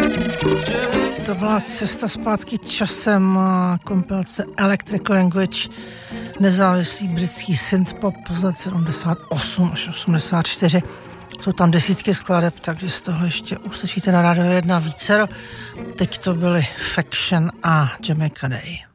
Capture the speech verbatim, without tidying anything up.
To byla cesta zpátky časem, kompilace Electric Language, nezávislý britský synthpop z let sedmdesát osm až osmdesát čtyři. Jsou tam desítky skladeb, takže z toho ještě uslyšíte na rádiu jedna vícero. Teď to byly Faction a Jamaica Day.